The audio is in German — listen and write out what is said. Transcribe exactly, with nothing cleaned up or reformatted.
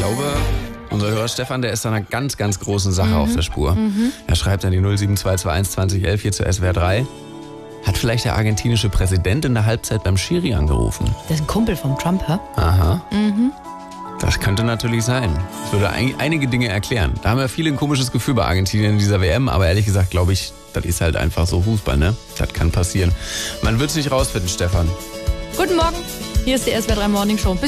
glaube, unser Hörer Stefan, der ist da einer ganz, ganz großen Sache Mhm. auf der Spur. Mhm. Er schreibt an die null sieben zwei zwei eins zwanzig elf hier zur S W R drei. Hat vielleicht der argentinische Präsident in der Halbzeit beim Schiri angerufen? Das ist ein Kumpel vom Trump, hä? Aha. Mhm. Das könnte natürlich sein. Das würde ein, einige Dinge erklären. Da haben ja viele ein komisches Gefühl bei Argentinien in dieser W M, aber ehrlich gesagt glaube ich, das ist halt einfach so Fußball, ne? Das kann passieren. Man wird es nicht rausfinden, Stefan. Guten Morgen, hier ist die S W R drei Morning Show. Bis